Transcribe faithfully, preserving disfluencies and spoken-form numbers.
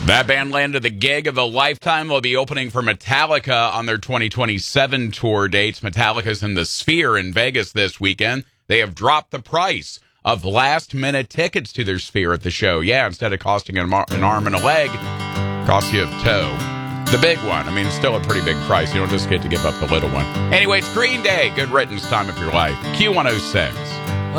That band landed the gig of a lifetime. They'll be opening for Metallica on their twenty twenty-seven tour dates. Metallica's in the Sphere in Vegas this weekend. They have dropped the price of last-minute tickets to their Sphere at the show. Yeah, instead of costing an arm and a leg, costs you a toe. The big one. I mean, it's still a pretty big price. You don't just get to give up the little one. Anyway, it's Green Day. Good riddance time of your life. Q one oh six.